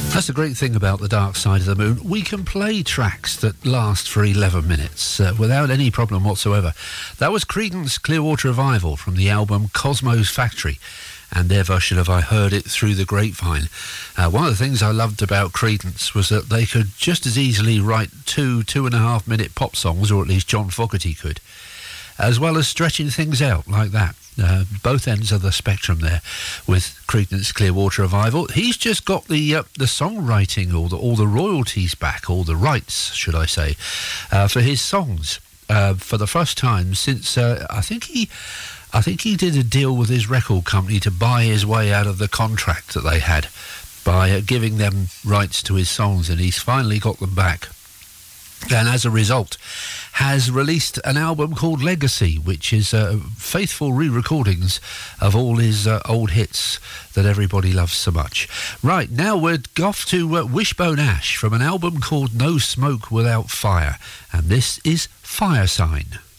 That's the great thing about the Dark Side of the Moon. We can play tracks that last for 11 minutes without any problem whatsoever. That was Creedence Clearwater Revival from the album Cosmo's Factory and their version of I Heard It Through the Grapevine. One of the things I loved about Creedence was that they could just as easily write 2.5 minute pop songs, or at least John Fogerty could, as well as stretching things out like that. Both ends of the spectrum there with Creedence Clearwater Revival. He's just got the songwriting, all the royalties back, all the rights, should I say, for his songs for the first time since I think he did a deal with his record company to buy his way out of the contract that they had by giving them rights to his songs, and he's finally got them back. And as a result, has released an album called Legacy, which is faithful re-recordings of all his old hits that everybody loves so much. Right, now we're off to Wishbone Ash from an album called No Smoke Without Fire, and this is Fire Sign.